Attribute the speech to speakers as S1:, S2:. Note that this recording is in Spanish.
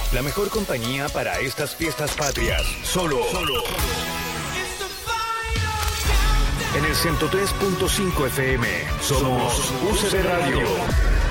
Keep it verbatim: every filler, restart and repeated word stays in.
S1: La mejor compañía para estas fiestas patrias. Solo. Solo. En el ciento tres punto cinco F M. Somos U C B Radio.